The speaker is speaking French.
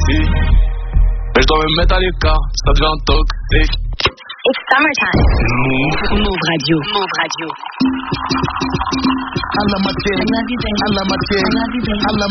ici. Mais je dois me mettre à l'écart, ça devient toxique. It's summertime. Move Radio. Move Radio. I love my chick. I love you, baby. I love my chick. I love you, baby. I love